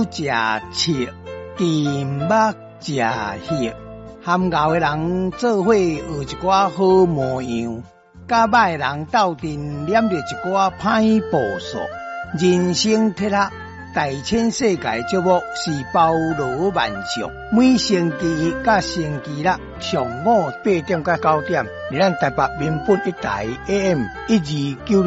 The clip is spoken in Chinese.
酒食七，金目食血，含熬的人做伙学一寡好模样，甲歹人斗阵念着一寡歹步数。人生铁塔，大千世界节目是包罗万象，每星期一甲星期六上午8点到9点，伫咱台北民本一台 AM 1296。